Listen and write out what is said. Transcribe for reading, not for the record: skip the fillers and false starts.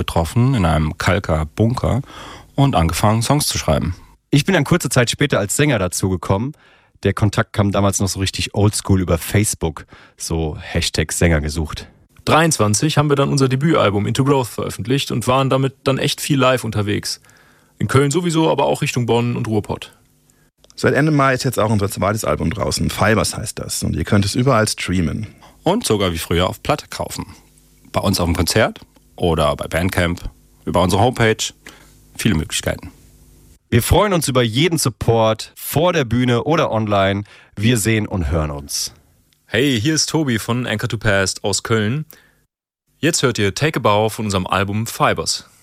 getroffen in einem Kalker Bunker und angefangen, Songs zu schreiben. Ich bin dann kurze Zeit später als Sänger dazugekommen. Der Kontakt kam damals noch so richtig oldschool über Facebook, so #Sänger gesucht. 23 haben wir dann unser Debütalbum Into Growth veröffentlicht und waren damit dann echt viel live unterwegs. In Köln sowieso, aber auch Richtung Bonn und Ruhrpott. Seit Ende Mai ist jetzt auch unser zweites Album draußen. Fibers heißt das. Und ihr könnt es überall streamen. Und sogar wie früher auf Platte kaufen. Bei uns auf dem Konzert oder bei Bandcamp, über unsere Homepage. Viele Möglichkeiten. Wir freuen uns über jeden Support, vor der Bühne oder online. Wir sehen und hören uns. Hey, hier ist Tobi von Anchor to Past aus Köln. Jetzt hört ihr Take a Bow von unserem Album Fibers.